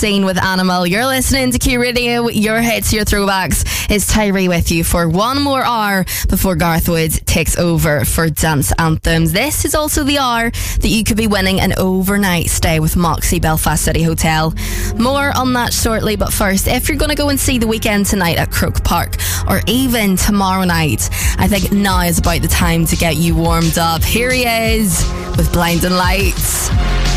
Scene with Animal. You're listening to Q Radio, your hits, your throwbacks. It's Tyree with you for one more hour before Garth Wood takes over for Dance Anthems. This is also the hour that you could be winning an overnight stay with Moxie Belfast City Hotel. More on that shortly, but first, if you're going to go and see The Weeknd tonight at Croke Park, or even tomorrow night, I think now is about the time to get you warmed up. Here he is with Blinding Lights.